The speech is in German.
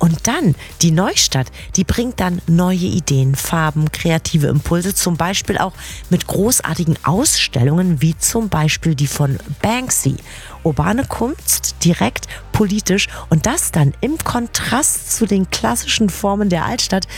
Und dann die Neustadt, die bringt dann neue Ideen, Farben, kreative Impulse, zum Beispiel auch mit großartigen Ausstellungen, wie zum Beispiel die von Banksy. Urbane Kunst, direkt politisch und das dann im Kontrast zu den klassischen Formen der Altstadt,